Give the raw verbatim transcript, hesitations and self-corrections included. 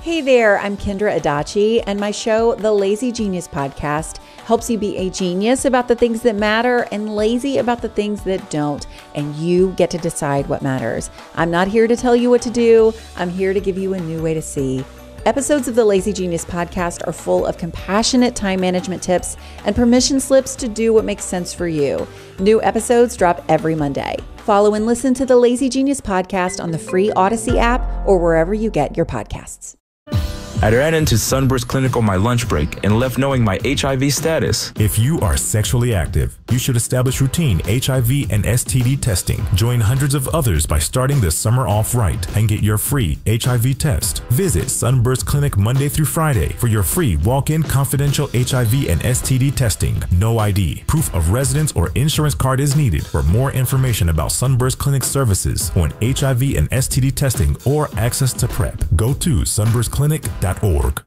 Hey there, I'm Kendra Adachi, and my show, The Lazy Genius Podcast, helps you be a genius about the things that matter and lazy about the things that don't, and you get to decide what matters. I'm not here to tell you what to do. I'm here to give you a new way to see. Episodes of the Lazy Genius Podcast are full of compassionate time management tips and permission slips to do what makes sense for you. New episodes drop every Monday. Follow and listen to the Lazy Genius Podcast on the free Odyssey app or wherever you get your podcasts. I ran into Sunburst Clinic on my lunch break and left knowing my H I V status. If you are sexually active, you should establish routine H I V and S T D testing. Join hundreds of others by starting the summer off right and get your free H I V test. Visit Sunburst Clinic Monday through Friday for your free walk-in confidential H I V and S T D testing. No I D, proof of residence, or insurance card is needed. For more information about Sunburst Clinic services on H I V and S T D testing or access to PrEP, go to sunburst clinic dot org.